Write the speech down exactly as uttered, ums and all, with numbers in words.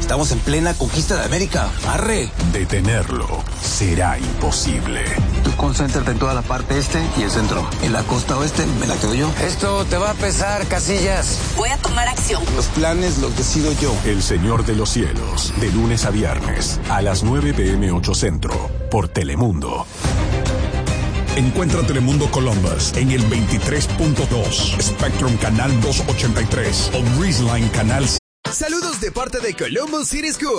Estamos en plena conquista de América. ¡Arre! Detenerlo será imposible. Tú concéntrate en toda la parte este y el centro. En la costa oeste me la quedo yo. Esto te va a pesar, Casillas. Voy a tomar acción. Los planes los decido yo. El Señor de los Cielos, de lunes a viernes, a las nueve pm ocho Centro, por Telemundo. Encuentra Telemundo Columbus en el veintitrés punto dos, Spectrum Canal doscientos ochenta y tres o Breezeline Canal. Saludos de parte de Columbus City Schools.